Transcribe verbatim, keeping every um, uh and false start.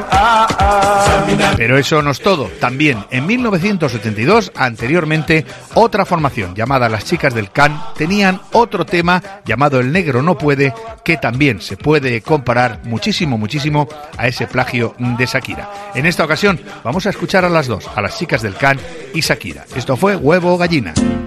Pero eso no es todo. También en mil novecientos ochenta y dos, anteriormente, otra formación llamada Las Chicas del Can tenían otro tema llamado El Negro No Puede, que también se puede comparar muchísimo, muchísimo a ese plagio de Shakira. En esta ocasión vamos a escuchar a las dos, a Las Chicas del Can y Shakira. Esto fue Huevo o Gallina.